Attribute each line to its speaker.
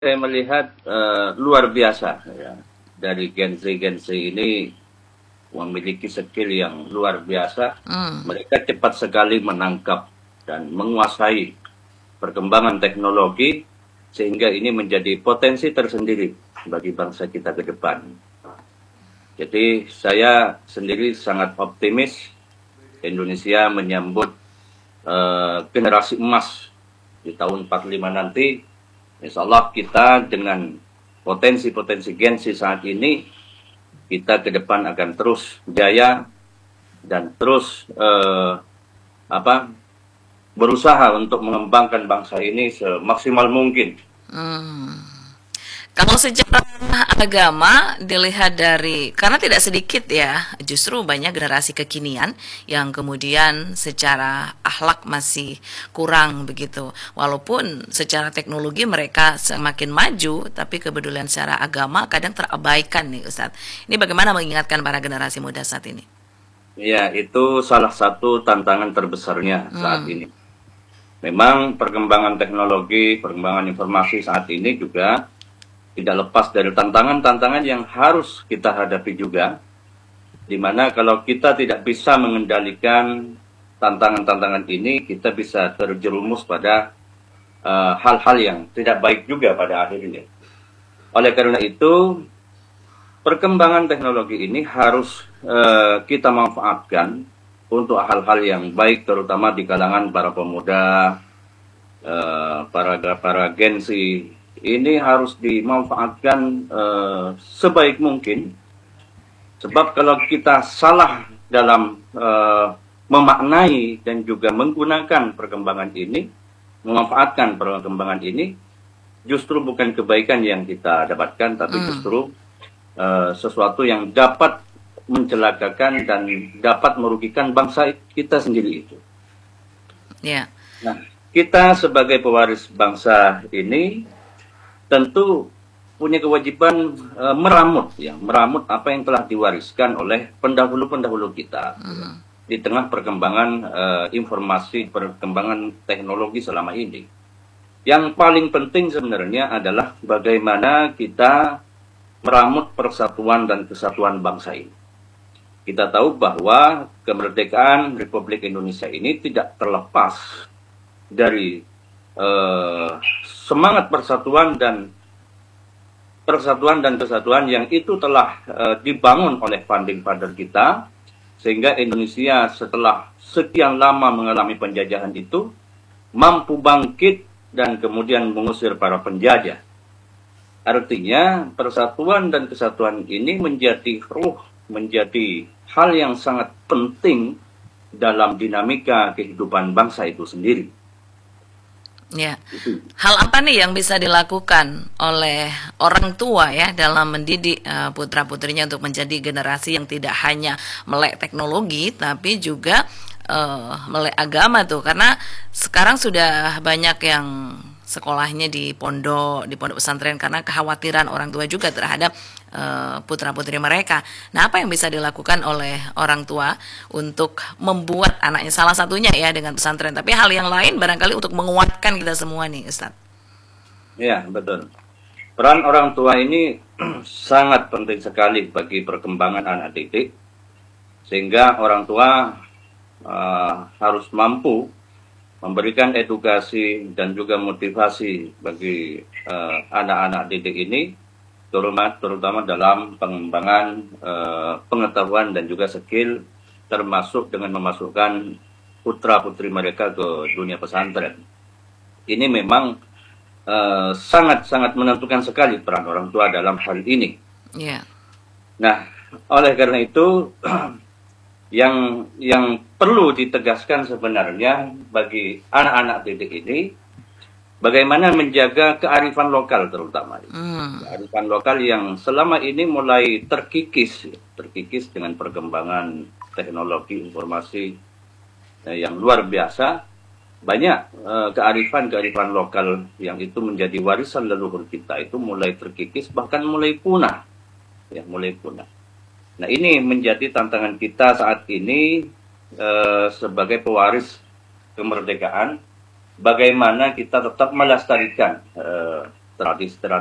Speaker 1: Saya melihat luar biasa ya. Dari Gen Z ini memiliki skill yang luar biasa.
Speaker 2: Hmm.
Speaker 1: Mereka cepat sekali menangkap dan menguasai perkembangan teknologi sehingga ini menjadi potensi tersendiri bagi bangsa kita ke depan. Jadi saya sendiri sangat optimis Indonesia menyambut generasi emas di tahun 45 nanti. Insya Allah kita dengan potensi-potensi Gen Z saat ini, kita ke depan akan terus jaya dan terus berusaha untuk mengembangkan bangsa ini semaksimal mungkin.
Speaker 2: Hmm. Kalau secara agama dilihat dari, karena tidak sedikit ya, justru banyak generasi kekinian yang kemudian secara akhlak masih kurang begitu. Walaupun secara teknologi mereka semakin maju, tapi kepedulian secara agama kadang terabaikan nih Ustadz. Ini bagaimana mengingatkan para generasi muda saat ini?
Speaker 1: Ya, itu salah satu tantangan terbesarnya saat
Speaker 2: Hmm.
Speaker 1: ini. Memang perkembangan teknologi, perkembangan informasi saat ini juga tidak lepas dari tantangan-tantangan yang harus kita hadapi juga, di mana kalau kita tidak bisa mengendalikan tantangan-tantangan ini, kita bisa terjerumus pada hal-hal yang tidak baik juga pada akhirnya. Oleh karena itu, perkembangan teknologi ini harus kita manfaatkan untuk hal-hal yang baik, terutama di kalangan para pemuda, para Gen Z. Ini harus dimanfaatkan sebaik mungkin, sebab kalau kita salah dalam memaknai dan juga menggunakan perkembangan ini, memanfaatkan perkembangan ini, justru bukan kebaikan yang kita dapatkan, tapi
Speaker 2: Hmm.
Speaker 1: justru sesuatu yang dapat mencelakakan dan dapat merugikan bangsa kita sendiri itu.
Speaker 2: Ya.
Speaker 1: Nah, kita sebagai pewaris bangsa ini tentu punya kewajiban meramut apa yang telah diwariskan oleh pendahulu-pendahulu kita di tengah perkembangan informasi, perkembangan teknologi selama ini. Yang paling penting sebenarnya adalah bagaimana kita meramut persatuan dan kesatuan bangsa ini. Kita tahu bahwa kemerdekaan Republik Indonesia ini tidak terlepas dari semangat persatuan dan kesatuan yang itu telah dibangun oleh founding father kita, sehingga Indonesia setelah sekian lama mengalami penjajahan itu mampu bangkit dan kemudian mengusir para penjajah. Artinya persatuan dan kesatuan ini menjadi menjadi hal yang sangat penting dalam dinamika kehidupan bangsa itu sendiri.
Speaker 2: Ya. Hal apa nih yang bisa dilakukan oleh orang tua ya dalam mendidik putra-putrinya untuk menjadi generasi yang tidak hanya melek teknologi tapi juga melek agama tuh, karena sekarang sudah banyak yang sekolahnya di pondok pesantren karena kekhawatiran orang tua juga terhadap putra-putri mereka. Nah, apa yang bisa dilakukan oleh orang tua untuk membuat anaknya, salah satunya ya dengan pesantren, tapi hal yang lain barangkali untuk menguatkan kita semua nih, Ustadz.
Speaker 1: Ya, betul. Peran orang tua ini sangat penting sekali bagi perkembangan anak didik, sehingga orang tua harus mampu memberikan edukasi dan juga motivasi bagi anak-anak didik ini, terutama dalam pengembangan pengetahuan dan juga skill, termasuk dengan memasukkan putra-putri mereka ke dunia pesantren. Ini memang sangat-sangat menentukan sekali peran orang tua dalam hal ini.
Speaker 2: Yeah.
Speaker 1: Nah, oleh karena itu yang perlu ditegaskan sebenarnya bagi anak-anak didik ini, bagaimana menjaga kearifan lokal terutama. Kearifan lokal yang selama ini mulai terkikis dengan perkembangan teknologi informasi yang luar biasa. Banyak kearifan lokal yang itu menjadi warisan leluhur kita itu mulai terkikis, bahkan mulai punah. Ya, mulai punah. Nah, ini menjadi tantangan kita saat ini sebagai pewaris kemerdekaan, bagaimana kita tetap melestarikan tradisi